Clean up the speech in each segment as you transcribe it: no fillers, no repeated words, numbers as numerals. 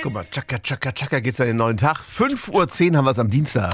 Guck mal, tschakka, tschakka, tschakka geht's an den neuen Tag. 5:10 Uhr haben wir es am Dienstag.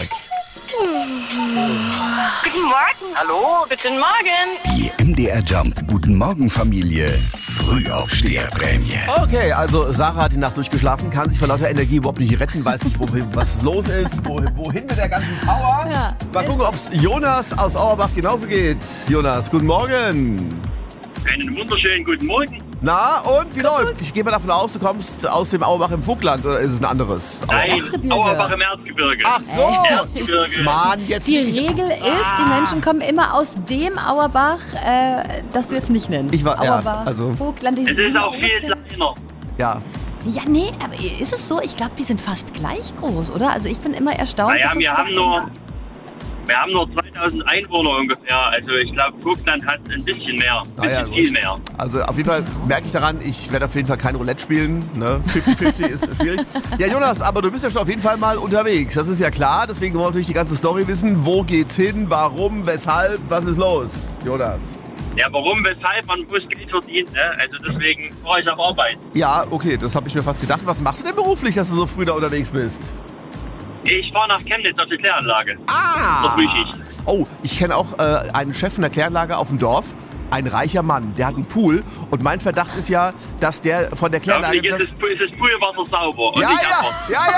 Guten Morgen. Hallo, guten Morgen. Die MDR Jump Guten Morgen Familie Frühaufsteherprämie. Okay, also Sarah hat die Nacht durchgeschlafen, kann sich vor lauter Energie überhaupt nicht retten, weiß nicht, was los ist, wohin mit der ganzen Power. Ja. Mal gucken, ob es Jonas aus Auerbach genauso geht. Jonas, guten Morgen. Einen wunderschönen guten Morgen. Na, und wie läuft's? Ich gehe mal davon aus, du kommst aus dem Auerbach im Vogtland, oder ist es ein anderes? Nein, Erzgebirge. Auerbach im Erzgebirge. Ach so! Erzgebirge. Mann, jetzt Die bin ich... Regel ist, die Menschen kommen immer aus dem Auerbach, das du jetzt nicht nennst. Ich war- ja, Auerbach, also- Vogtland. Es ist auch viel kleiner. Ja, Ja, nee, aber ist es so? Ich glaube, die sind fast gleich groß, oder? Also ich bin immer erstaunt. Naja, dass es wir doch haben nur 2000 Einwohner ungefähr. Also ich glaube, Vogtland hat ein bisschen mehr. Ein bisschen gut. viel mehr. Also auf jeden Fall merke ich daran, ich werde auf jeden Fall kein Roulette spielen. Ne? 50-50 ist schwierig. Ja, Jonas, aber du bist ja schon auf jeden Fall mal unterwegs. Das ist ja klar. Deswegen wollen wir natürlich die ganze Story wissen. Wo geht's hin? Warum? Weshalb? Was ist los, Jonas? Ja, warum, weshalb? Man muss Geld verdienen. Ne? Also deswegen fahre ich auf Arbeit. Ja, okay, das habe ich mir fast gedacht. Was machst du denn beruflich, dass du so früh da unterwegs bist? Ich fahre nach Chemnitz auf die Kläranlage. Ah! Das will ich. Oh, ich kenne auch einen Chef von der Kläranlage auf dem Dorf. Ein reicher Mann, der hat einen Pool. Und mein Verdacht ist ja, dass der von der Kläranlage... Hoffentlich ist das Poolwasser sauber und Ja, nicht ja, Abwasser.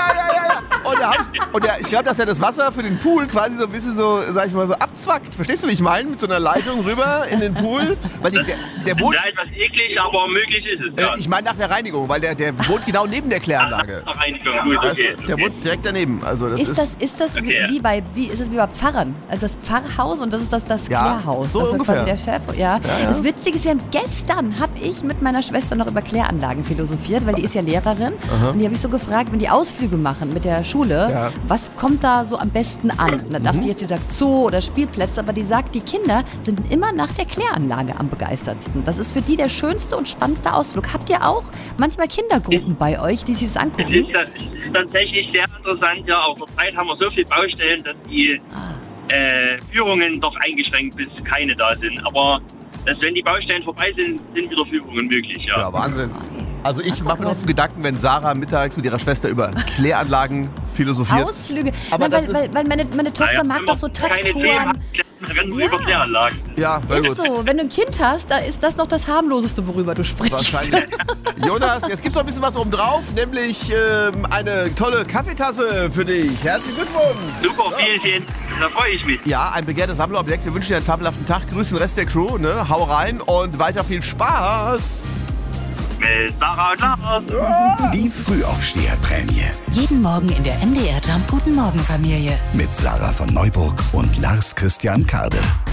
ja. Und ich glaube, dass er das Wasser für den Pool quasi so ein bisschen so, sag ich mal, so abzwackt. Verstehst du, wie ich meine? Mit so einer Leitung rüber in den Pool. Weil der wohnt... Ja, etwas eklig, aber möglich ist es. Ja. Ich meine nach der Reinigung, weil der wohnt genau neben der Kläranlage. Reinigung, gut, Weißt okay. du, der wohnt direkt daneben. Also das Ist das Okay. wie ist es wie bei Pfarrern? Also das Pfarrhaus und das ist das Ja, Klärhaus. so das ungefähr. Ist quasi der Chef. Ja. Das Witzige ist, gestern habe ich mit meiner Schwester noch über Kläranlagen philosophiert, weil die ist ja Lehrerin. Und die habe ich so gefragt, wenn die Ausflüge machen mit der Schule, Ja. was kommt da so am besten an? Und dann dachte ich jetzt, sie sagt Zoo oder Spielplätze, aber die sagt, die Kinder sind immer nach der Kläranlage am begeistertsten. Das ist für die der schönste und spannendste Ausflug. Habt ihr auch manchmal Kindergruppen bei euch, die sich das Es angucken? ist tatsächlich sehr interessant, ja, auch zurzeit haben wir so viele Baustellen, dass die Führungen doch eingeschränkt bis keine da sind. Aber wenn die Baustellen vorbei sind, sind wieder Führungen möglich, ja. Ja, Wahnsinn. Also ich mache mir noch so Gedanken, wenn Sarah mittags mit ihrer Schwester über Kläranlagen philosophiert. Ausflüge. Aber Nein, das weil meine Tochter Naja, mag wenn doch so man keine Themen Traktoren. hat, rennen wir Ja. über Kläranlagen. Ja, sehr gut. Ist so, wenn du ein Kind hast, da ist das noch das harmloseste, worüber du sprichst. Wahrscheinlich. Jonas, jetzt gibt's noch ein bisschen was oben drauf, nämlich eine tolle Kaffeetasse für dich. Herzlichen Glückwunsch. Super, vielen Dank. Da freue ich mich. Ja, ein begehrtes Sammlerobjekt. Wir wünschen dir einen fabelhaften Tag. Grüßen den Rest der Crew, ne? Hau rein und weiter viel Spaß. Mit Sarah und Lars. Die Frühaufsteherprämie Jeden Morgen in der MDR Jump Guten Morgen Familie. mit Sarah von Neuburg und Lars Christian Kade.